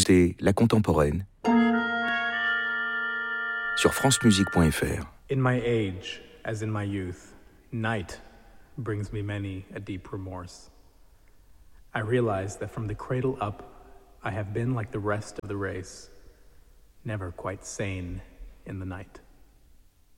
écoutez La Contemporaine sur francemusique.fr. In my age, as in my youth, night brings me many a deep remorse. I realize that from the cradle up, I have been like the rest of the race, never quite sane in the night.